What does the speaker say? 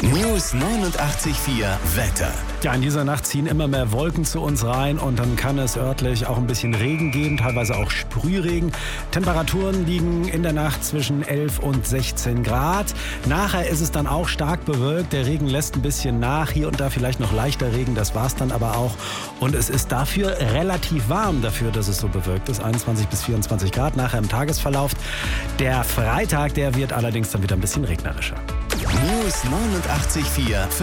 News 89,4 Wetter. Ja, in dieser Nacht ziehen immer mehr Wolken zu uns rein und dann kann es örtlich auch ein bisschen Regen geben, teilweise auch Sprühregen. Temperaturen liegen in der Nacht zwischen 11 und 16 Grad. Nachher ist es dann auch stark bewölkt, der Regen lässt ein bisschen nach, hier und da vielleicht noch leichter Regen, das war's dann aber auch. Und es ist dafür relativ warm, dafür, dass es so bewölkt ist, 21 bis 24 Grad nachher im Tagesverlauf. Der Freitag, der wird allerdings dann wieder ein bisschen regnerischer. News 89,4